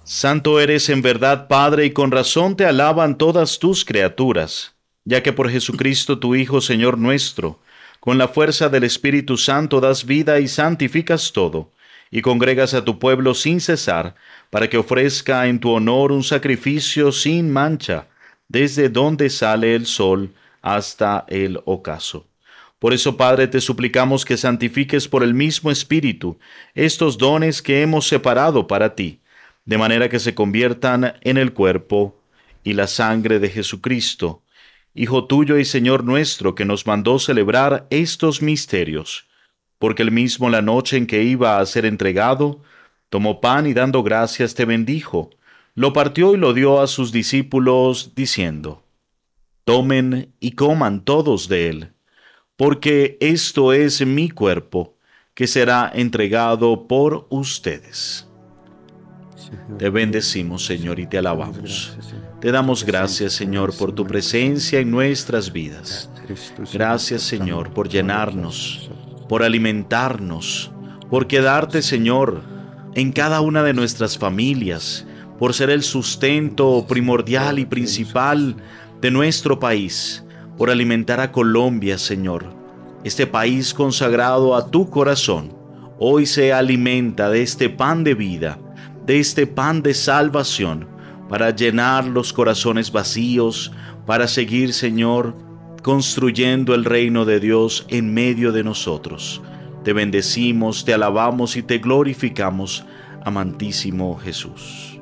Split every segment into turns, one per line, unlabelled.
Santo eres en verdad, Padre, y con razón te alaban todas tus criaturas, ya que por Jesucristo tu Hijo, Señor nuestro, con la fuerza del Espíritu Santo das vida y santificas todo, y congregas a tu pueblo sin cesar, para que ofrezca en tu honor un sacrificio sin mancha, desde donde sale el sol hasta el ocaso. Por eso, Padre, te suplicamos que santifiques por el mismo Espíritu estos dones que hemos separado para ti, de manera que se conviertan en el cuerpo y la sangre de Jesucristo, Hijo tuyo y Señor nuestro, que nos mandó celebrar estos misterios. Porque él mismo, la noche en que iba a ser entregado, tomó pan y dando gracias te bendijo, lo partió y lo dio a sus discípulos, diciendo: Tomen y coman todos de él, porque esto es mi cuerpo, que será entregado por ustedes. Te bendecimos, Señor, y te alabamos. Te damos gracias, Señor, por tu presencia en nuestras vidas. Gracias, Señor, por llenarnos, por alimentarnos, por quedarte, Señor, en cada una de nuestras familias, por ser el sustento primordial y principal de nuestro país, por alimentar a Colombia, Señor. Este país consagrado a tu corazón, hoy se alimenta de este pan de vida, de este pan de salvación, para llenar los corazones vacíos, para seguir, Señor, construyendo el reino de Dios en medio de nosotros. Te bendecimos, te alabamos y te glorificamos, amantísimo Jesús.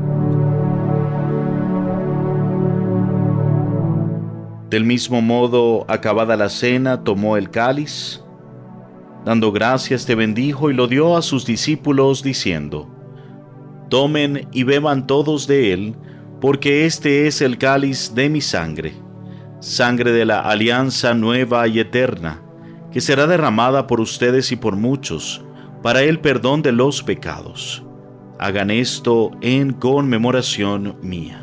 Del mismo modo, acabada la cena, tomó el cáliz, dando gracias te bendijo y lo dio a sus discípulos, diciendo: Tomen y beban todos de él, porque este es el cáliz de mi sangre, sangre de la alianza nueva y eterna, que será derramada por ustedes y por muchos, para el perdón de los pecados. Hagan esto en conmemoración mía.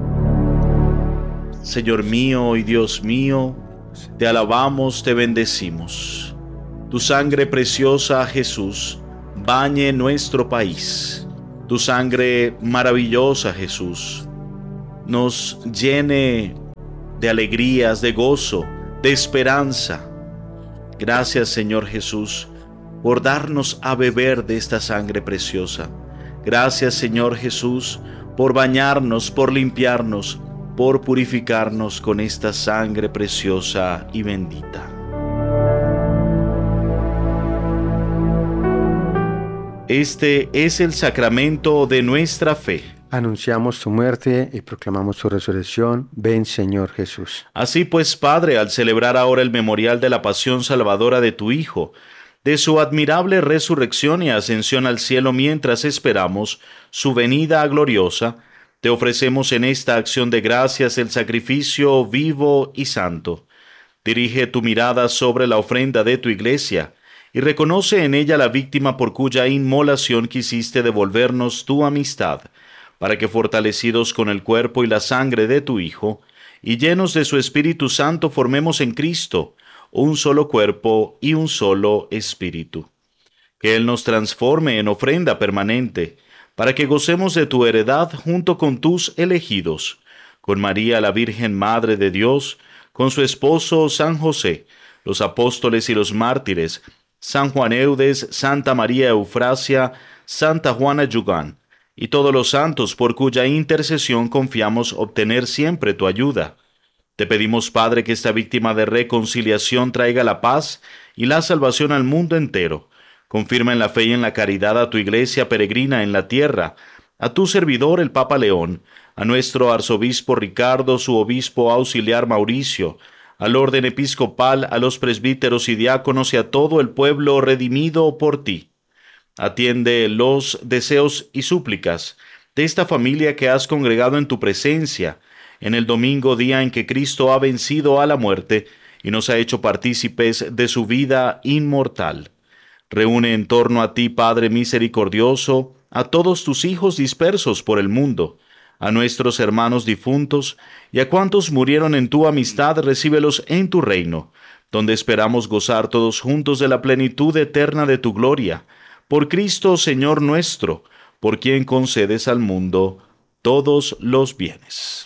Señor mío y Dios mío, te alabamos, te bendecimos. Tu sangre preciosa, Jesús, bañe nuestro país. Tu sangre maravillosa, Jesús, nos llene de alegrías, de gozo, de esperanza. Gracias, Señor Jesús, por darnos a beber de esta sangre preciosa. Gracias, Señor Jesús, por bañarnos, por limpiarnos, por purificarnos con esta sangre preciosa y bendita. Este es el sacramento de nuestra fe.
Anunciamos tu muerte y proclamamos tu resurrección. Ven, Señor Jesús.
Así pues, Padre, al celebrar ahora el memorial de la pasión salvadora de tu Hijo, de su admirable resurrección y ascensión al cielo mientras esperamos su venida gloriosa, te ofrecemos en esta acción de gracias el sacrificio vivo y santo. Dirige tu mirada sobre la ofrenda de tu iglesia y reconoce en ella la víctima por cuya inmolación quisiste devolvernos tu amistad, para que fortalecidos con el cuerpo y la sangre de tu Hijo, y llenos de su Espíritu Santo, formemos en Cristo un solo cuerpo y un solo espíritu. Que Él nos transforme en ofrenda permanente, para que gocemos de tu heredad junto con tus elegidos, con María la Virgen Madre de Dios, con su esposo San José, los apóstoles y los mártires, San Juan Eudes, Santa María Eufrasia, Santa Juana Yugán, y todos los santos por cuya intercesión confiamos obtener siempre tu ayuda. Te pedimos, Padre, que esta víctima de reconciliación traiga la paz y la salvación al mundo entero. Confirma en la fe y en la caridad a tu iglesia peregrina en la tierra, a tu servidor el Papa León, a nuestro arzobispo Ricardo, su obispo auxiliar Mauricio, al orden episcopal, a los presbíteros y diáconos y a todo el pueblo redimido por ti. Atiende los deseos y súplicas de esta familia que has congregado en tu presencia, en el domingo día en que Cristo ha vencido a la muerte y nos ha hecho partícipes de su vida inmortal. Reúne en torno a ti, Padre misericordioso, a todos tus hijos dispersos por el mundo, a nuestros hermanos difuntos y a cuantos murieron en tu amistad, recíbelos en tu reino, donde esperamos gozar todos juntos de la plenitud eterna de tu gloria. Por Cristo, Señor nuestro, por quien concedes al mundo todos los bienes.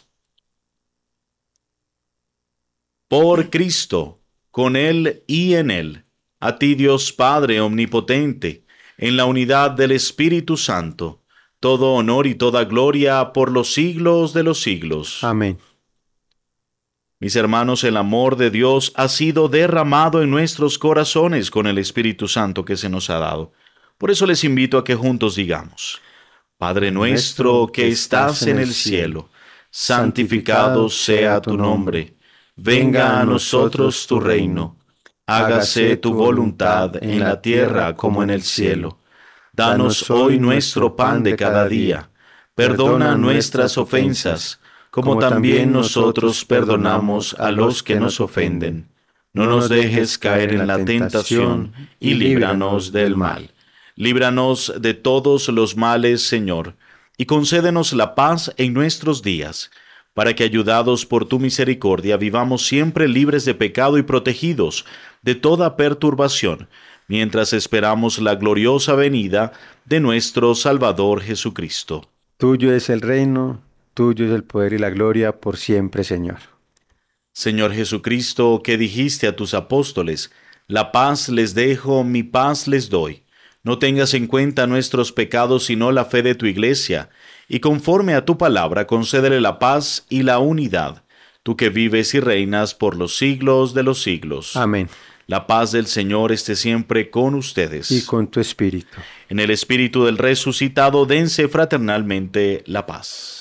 Por Cristo, con Él y en Él, a ti Dios Padre omnipotente, en la unidad del Espíritu Santo, todo honor y toda gloria por los siglos de los siglos.
Amén.
Mis hermanos, el amor de Dios ha sido derramado en nuestros corazones con el Espíritu Santo que se nos ha dado. Por eso les invito a que juntos digamos: Padre nuestro que estás en el cielo, santificado sea tu nombre. Venga a nosotros tu reino. Hágase tu voluntad en la tierra como en el cielo. Danos hoy nuestro pan de cada día. Perdona nuestras ofensas, como también nosotros perdonamos a los que nos ofenden. No nos dejes caer en la tentación y líbranos del mal. Líbranos de todos los males, Señor, y concédenos la paz en nuestros días, para que, ayudados por tu misericordia, vivamos siempre libres de pecado y protegidos de toda perturbación, mientras esperamos la gloriosa venida de nuestro Salvador Jesucristo.
Tuyo es el reino, tuyo es el poder y la gloria por siempre, Señor.
Señor Jesucristo, que dijiste a tus apóstoles: la paz les dejo, mi paz les doy. No tengas en cuenta nuestros pecados, sino la fe de tu Iglesia, y conforme a tu palabra concédele la paz y la unidad, tú que vives y reinas por los siglos de los siglos.
Amén.
La paz del Señor esté siempre con ustedes.
Y con tu espíritu.
En el espíritu del resucitado, dense fraternalmente la paz.